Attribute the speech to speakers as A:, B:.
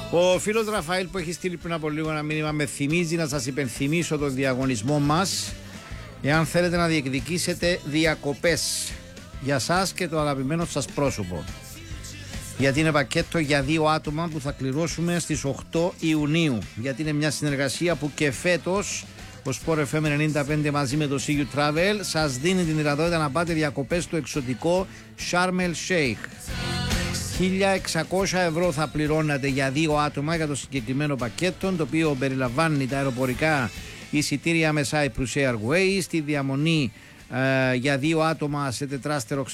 A: Ο φίλος Ραφαήλ που έχει στείλει πριν από λίγο ένα μήνυμα με θυμίζει να σας υπενθυμίσω τον διαγωνισμό μας εάν θέλετε να διεκδικήσετε διακοπές για σας και το αγαπημένο σας πρόσωπο. Γιατί είναι πακέτο για 2 άτομα που θα κληρώσουμε στις 8 Ιουνίου. Γιατί είναι μια συνεργασία που και φέτος ο Sport FM 95 μαζί με το CU Travel σας δίνει την δυνατότητα να πάτε διακοπές στο εξωτικό Sharm El Sheikh. 1.600 ευρώ θα πληρώνατε για 2 άτομα για το συγκεκριμένο πακέτο, το οποίο περιλαμβάνει τα αεροπορικά εισιτήρια με Cyprus Airways, τη διαμονή για 2 άτομα σε τετράστερο